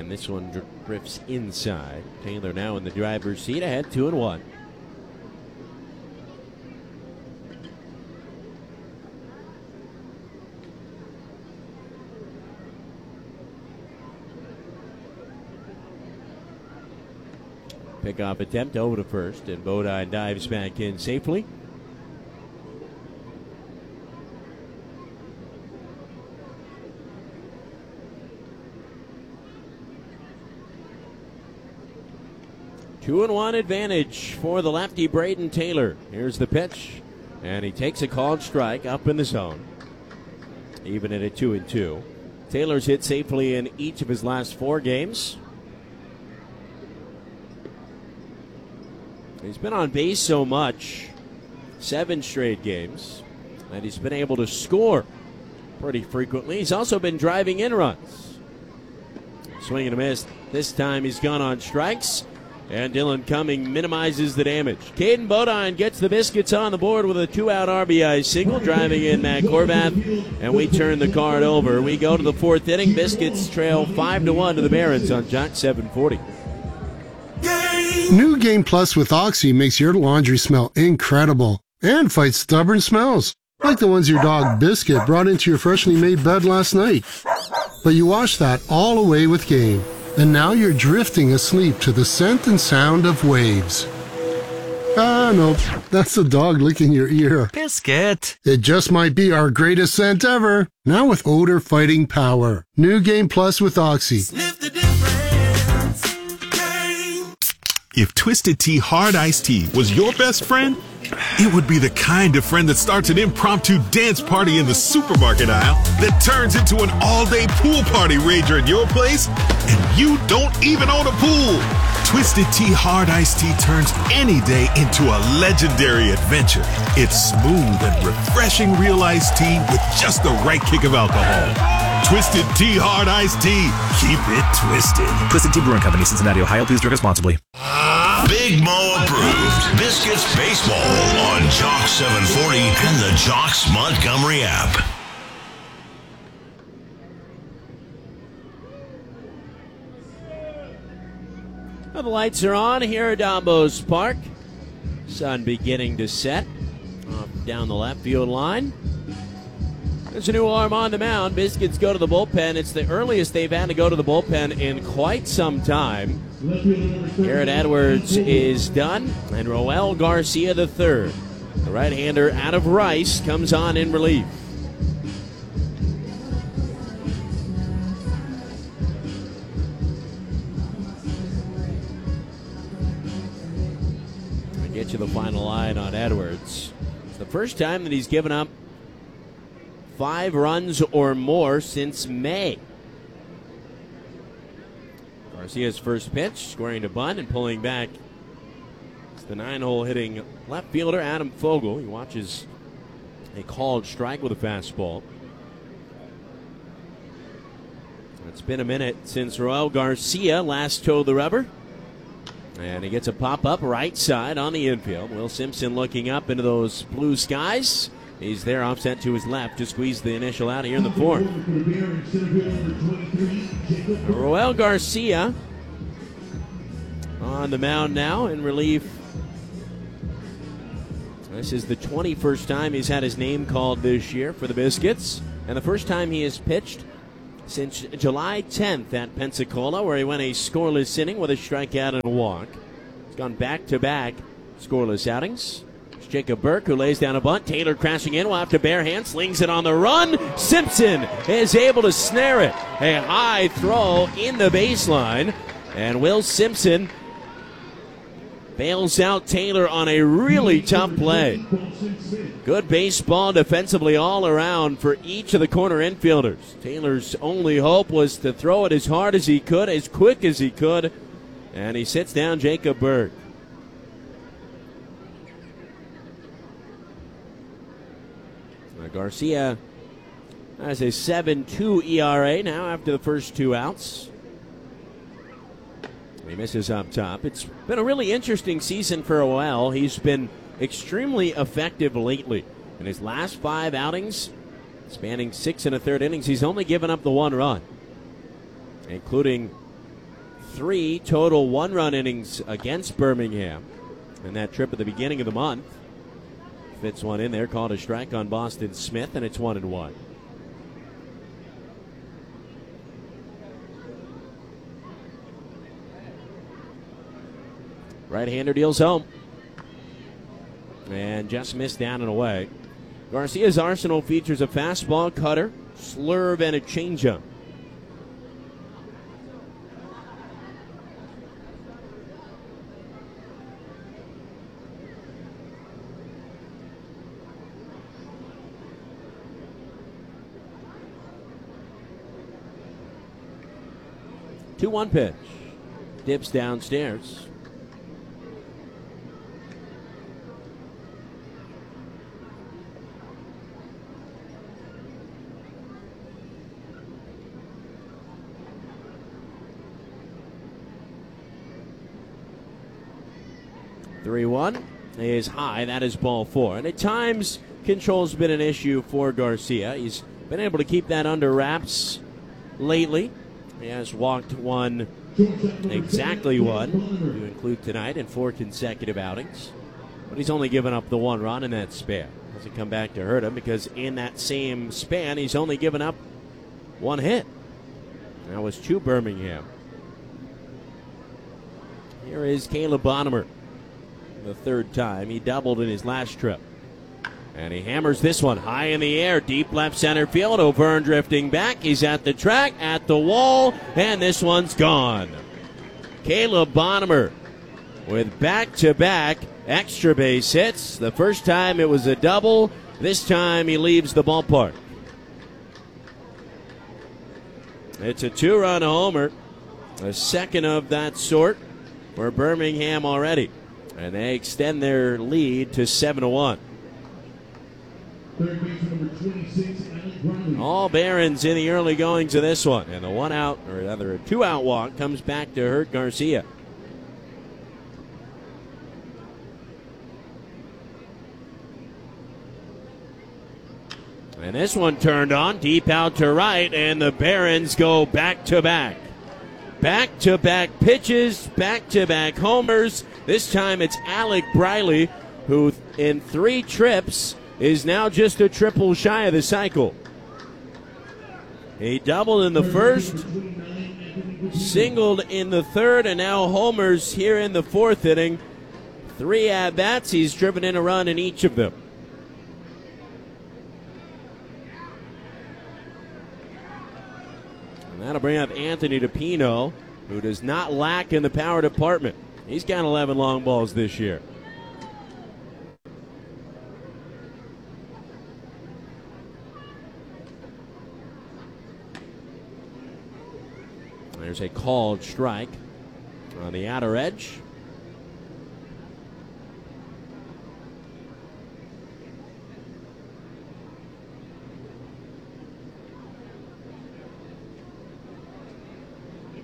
And this one drifts inside. Taylor now in the driver's seat, ahead 2-1. Pickoff attempt over to first, and Bodine dives back in safely. Two and one advantage for the lefty Braden Taylor. Here's the pitch, and he takes a called strike up in the zone. Even at a 2-2. Taylor's hit safely in each of his last 4 games. He's been on base so much, 7 straight games, and he's been able to score pretty frequently. He's also been driving in runs. Swing and a miss. This time he's gone on strikes, and Dylan Cumming minimizes the damage. Caden Bodine gets the Biscuits on the board with a 2-out RBI single, driving in Matt Corbath, and we turn the card over. We go to the 4th inning. Biscuits trail 5-1 to the Barons on Jock 740. New Game Plus with Oxy makes your laundry smell incredible and fights stubborn smells, like the ones your dog Biscuit brought into your freshly made bed last night. But you wash that all away with Game, and now you're drifting asleep to the scent and sound of waves. Ah, nope, that's the dog licking your ear. Biscuit! It just might be our greatest scent ever, now with odor-fighting power. New Game Plus with Oxy. Sniff the difference. If Twisted Tea Hard Iced Tea was your best friend, it would be the kind of friend that starts an impromptu dance party in the supermarket aisle that turns into an all-day pool party rager at your place, and you don't even own a pool. Twisted Tea Hard Iced Tea turns any day into a legendary adventure. It's smooth and refreshing real iced tea with just the right kick of alcohol. Twisted Tea Hard Iced Tea. Keep it twisted. Twisted Tea Brewing Company, Cincinnati, Ohio. Please drink responsibly. Big Mo approved. Biscuits Baseball on Jock 740 and the Jocks Montgomery app. Well, the lights are on here at Dombos Park. Sun beginning to set off down the left field line. There's a new arm on the mound. Biscuits go to the bullpen. It's the earliest they've had to go to the bullpen in quite some time. Garrett Edwards is done, and Roel Garcia III, the right-hander out of Rice, comes on in relief. I'll get you the final line on Edwards. It's the first time that he's given up 5 runs or more since May. Garcia's first pitch, squaring to bunt and pulling back. It's the 9-hole hitting left fielder Adam Fogel. He watches a called strike with a fastball. It's been a minute since Roel Garcia last towed the rubber. And he gets a pop-up right side on the infield. Will Simpson looking up into those blue skies. He's there offset to his left to squeeze the initial out here in the 4th. Roel Garcia on the mound now in relief. This is the 21st time he's had his name called this year for the Biscuits, and the first time he has pitched since July 10th at Pensacola, where he went a scoreless inning with a strikeout and a walk. He's gone back-to-back scoreless outings. Jacob Burke, who lays down a bunt. Taylor crashing in, will have to bare hand, slings it on the run. Simpson is able to snare it. A high throw in the baseline, and Will Simpson bails out Taylor on a really tough play. Good baseball defensively all around for each of the corner infielders. Taylor's only hope was to throw it as hard as he could, as quick as he could, and he sits down Jacob Burke. Garcia has a 7.2 ERA now after the first 2 outs. He misses up top. It's been a really interesting season for Roel. He's been extremely effective lately. In his last 5 outings, spanning 6 1/3 innings, he's only given up the 1 run, including 3 total one-run innings against Birmingham in that trip at the beginning of the month. Fits one in there, called a strike on Boston Smith, and it's 1-1. Right-hander deals home. And just missed down and away. Garcia's arsenal features a fastball, cutter, slurve, and a changeup. Two-one pitch. Dips downstairs. Three-one is high. That is ball 4. And at times, control's been an issue for Garcia. He's been able to keep that under wraps lately. He has walked one, exactly one, to include tonight in 4 consecutive outings. But he's only given up the 1 run in that span. Doesn't come back to hurt him because in that same span, he's only given up 1 hit. That was to Birmingham. Here is Caleb Bonnemer. The 3rd time. He doubled in his last trip. And he hammers this one high in the air, deep left center field. O'Byrne drifting back. He's at the track, at the wall, and this one's gone. Caleb Bonnemer with back-to-back extra base hits. The first time it was a double. This time he leaves the ballpark. It's a 2-run homer. A second of that sort for Birmingham already. And they extend their lead to 7-1. All Barons in the early goings of this one. And the 1-out, or rather a 2-out walk comes back to hurt Garcia. And this one turned on, deep out to right, and the Barons go back-to-back. Back-to-back pitches, back-to-back homers. This time it's Alec Briley, who in 3 trips is now just a triple shy of the cycle. He doubled in the first, singled in the 3rd, and now homers here in the 4th inning. 3 at-bats. He's driven in a run in each of them. And that'll bring up Anthony DePino, who does not lack in the power department. He's got 11 long balls this year. There's a called strike on the outer edge.